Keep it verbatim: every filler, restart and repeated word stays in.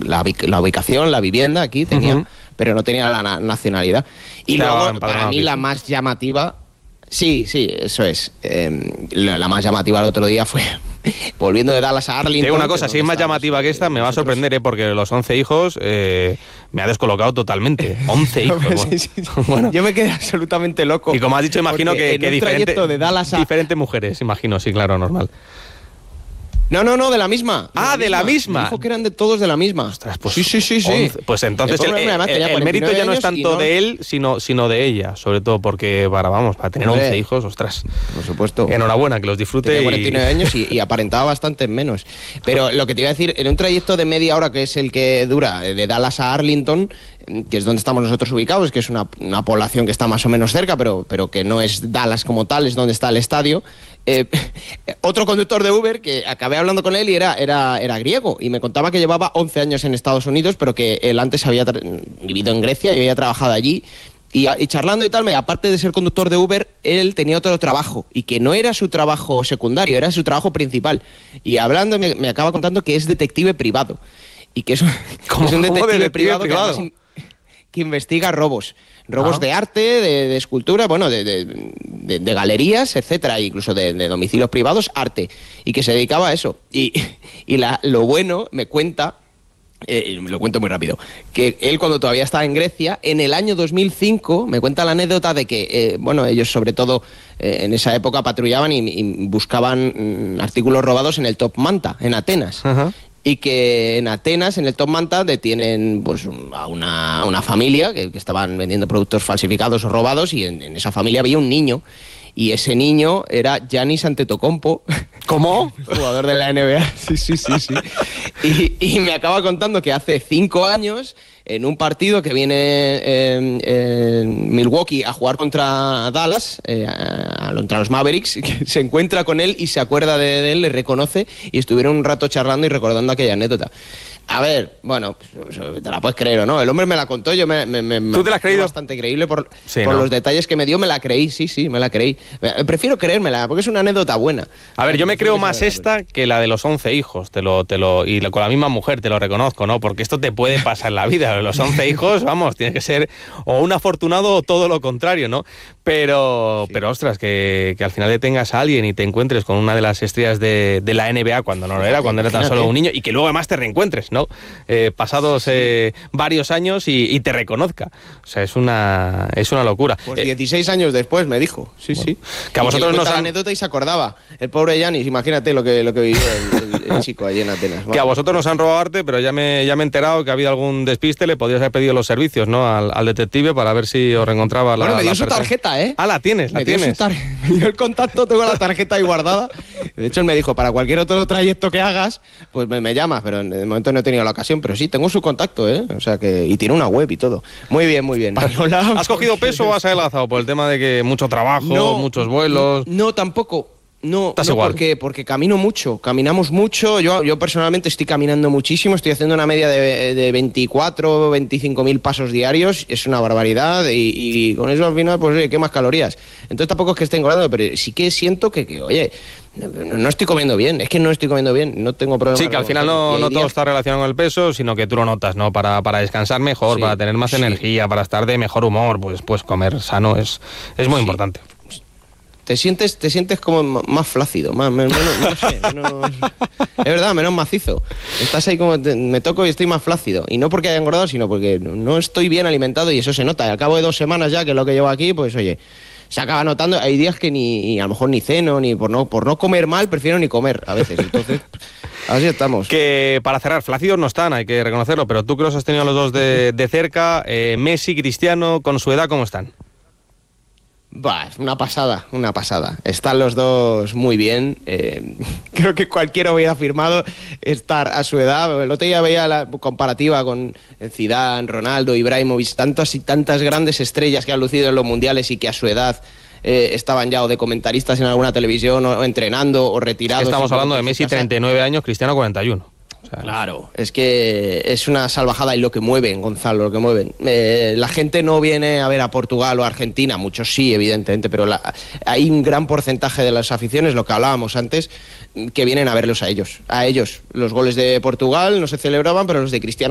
la, la ubicación, la vivienda aquí tenía, uh-huh. pero no tenía la na- nacionalidad. Y Estaba luego, para mí, la más llamativa... Sí, sí, eso es. Eh, la, la más llamativa el otro día fue volviendo de Dallas a Arlington. Te digo una cosa, si es más llamativa que esta, me va a sorprender, ¿eh? Porque los once hijos eh, me ha descolocado totalmente. once hijos. Bueno. Sí, sí, sí. Bueno. Yo me quedé absolutamente loco. Y como has dicho, imagino que, que diferente, de Dallas a... diferentes mujeres, imagino, sí, claro, normal. No, no, no, de la misma. De ah, la de la misma. Me dijo que eran de todos de la misma. Ostras, pues, sí, sí, sí, sí. once, pues entonces el, el, el, el mérito ya no es tanto no... de él, sino, sino de ella. Sobre todo porque, para, vamos, para tener Hombre, once hijos, ostras. Por supuesto. Enhorabuena, que los disfrute. Tenía cuarenta y nueve y... años y, y aparentaba bastante menos. Pero lo que te iba a decir, en un trayecto de media hora, que es el que dura de Dallas a Arlington, que es donde estamos nosotros ubicados, que es una, una población que está más o menos cerca, pero, pero que no es Dallas como tal, es donde está el estadio. Eh, otro conductor de Uber que acabé hablando con él y era, era, era griego y me contaba que llevaba once años en Estados Unidos, pero que él antes había tra- vivido en Grecia y había trabajado allí. Y, y charlando y tal, me, aparte de ser conductor de Uber, él tenía otro trabajo y que no era su trabajo secundario, era su trabajo principal. Y hablando me, me acaba contando que es detective privado y que es, ¿Cómo, es un detective, detective privado, privado? Que, que investiga robos. Robos ah. de arte, de, de escultura, bueno, de, de, de, de galerías, etcétera, incluso de, de domicilios privados, arte, y que se dedicaba a eso. Y, y la, lo bueno, me cuenta, eh, lo cuento muy rápido, que él cuando todavía estaba en Grecia, en el año dos mil cinco, me cuenta la anécdota de que, eh, bueno, ellos sobre todo eh, en esa época patrullaban y, y buscaban mm, artículos robados en el Top Manta, en Atenas. Uh-huh. Y que en Atenas, en el Top Manta, detienen pues, a una, una familia que, que estaban vendiendo productos falsificados o robados y en, en esa familia había un niño. Y ese niño era Giannis Antetokounmpo. ¿Cómo? Jugador de la N B A. Sí, sí, sí, sí. Y, y me acaba contando que hace cinco años, en un partido que viene eh, eh, Milwaukee a jugar contra Dallas, eh, a, contra los Mavericks, que se encuentra con él y se acuerda de, de él, le reconoce y estuvieron un rato charlando y recordando aquella anécdota. A ver, bueno, te la puedes creer o no. El hombre me la contó, yo me, me, me ¿Tú te la has creído? Bastante creíble por, sí, por ¿no? los detalles que me dio, me la creí, sí, sí, me la creí. Prefiero creérmela, porque es una anécdota buena. A ver, yo me creo más esta que la de los once hijos, te lo, te lo, y con la misma mujer, te lo reconozco, ¿no? Porque esto te puede pasar en la vida. Los once hijos, vamos, tienes que ser o un afortunado o todo lo contrario, ¿no? Pero, sí. pero ostras, que, que al final le tengas a alguien y te encuentres con una de las estrellas de, de la N B A cuando no lo era, cuando era tan solo un niño, y que luego además te reencuentres, ¿no? Eh, pasados eh, varios años y, y te reconozca. O sea, es una es una locura. Pues eh, dieciséis años después me dijo, sí, bueno, sí. Que a vosotros nos han... la anécdota y se acordaba. El pobre Giannis, imagínate lo que, lo que vivió el, el, el chico allí en Atenas. Que a vosotros nos han robado arte, pero ya me, ya me he enterado que ha habido algún despiste, le podrías haber pedido los servicios, ¿no? Al, al detective para ver si os reencontraba la Bueno, me dio la su tarjeta, ¿eh? Ah, la tienes, la me tienes. Tar... Me dio el contacto, tengo la tarjeta ahí guardada. De hecho, él me dijo, para cualquier otro trayecto que hagas, pues me, me llamas, pero de momento no he tenido la ocasión, pero sí, tengo su contacto, ¿eh? O sea que... Y tiene una web y todo. Muy bien, muy bien. Hola. ¿Has cogido peso o has adelgazado por el tema de que mucho trabajo, no, muchos vuelos? No, no tampoco. No, ¿Estás no igual? Porque, porque camino mucho, caminamos mucho. Yo, yo personalmente estoy caminando muchísimo, estoy haciendo una media de, de veinticuatro, veinticinco mil pasos diarios, es una barbaridad y, y con eso al final, pues oye, quemas calorías. Entonces tampoco es que esté engordando, pero sí que siento que, que oye, no, no estoy comiendo bien, es que no estoy comiendo bien, no tengo problema. Sí, que al final no, no todo está relacionado con el peso, sino que tú lo notas, ¿no? Para, para descansar mejor, sí, para tener más sí. energía, para estar de mejor humor, pues, pues comer sano es, es muy sí. importante. Te sientes, te sientes como más flácido, más, menos, no sé, menos, es verdad, menos macizo. Estás ahí como, te, me toco y estoy más flácido. Y no porque haya engordado, sino porque no estoy bien alimentado y eso se nota. Y al cabo de dos semanas ya, que es lo que llevo aquí, pues oye, se acaba notando. Hay días que ni, a lo mejor ni ceno, ni por no, por no comer mal, prefiero ni comer a veces. Entonces, así estamos. Que para cerrar, flácidos no están, hay que reconocerlo, pero tú que los has tenido los dos de, de cerca, eh, Messi, Cristiano, con su edad, ¿cómo están? Bah, una pasada, una pasada. Están los dos muy bien. Eh, creo que cualquiera hubiera afirmado estar a su edad. El otro día veía la comparativa con Zidane, Ronaldo, Ibrahimovic, tantas y tantas grandes estrellas que han lucido en los mundiales y que a su edad eh, estaban ya o de comentaristas en alguna televisión o entrenando o retirados. Estamos hablando de Messi, treinta y nueve años, Cristiano, cuarenta y uno. O sea, claro, es que es una salvajada y lo que mueven, Gonzalo, lo que mueven. Eh, la gente no viene a ver a Portugal o a Argentina, muchos sí, evidentemente, pero la, hay un gran porcentaje de las aficiones, lo que hablábamos antes, que vienen a verlos a ellos. A ellos. Los goles de Portugal no se celebraban, pero los de Cristiano